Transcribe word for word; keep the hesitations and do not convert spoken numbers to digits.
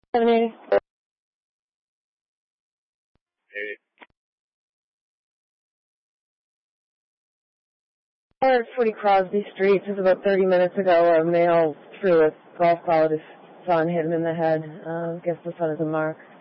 Hey. At forty Crosby Street, just about thirty minutes ago, a male threw a golf ball at his son, hit him in the head. Uh, I guess the son is a mark.